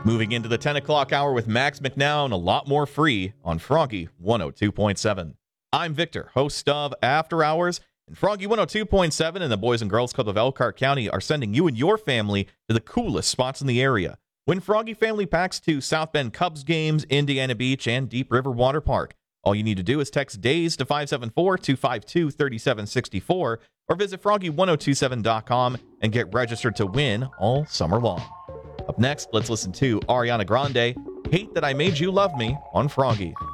Moving into the 10 o'clock hour with Max McNown, a lot more free on Froggy 102.7. I'm Victor, host of After Hours, and Froggy 102.7 and the Boys and Girls Club of Elkhart County are sending you and your family to the coolest spots in the area. Win Froggy family packs to South Bend Cubs games, Indiana Beach, and Deep River Water Park. All you need to do is text DAYS to 574-252-3764 or visit froggy1027.com and get registered to win all summer long. Up next, let's listen to Ariana Grande, Hate That I Made You Love Me on Froggy.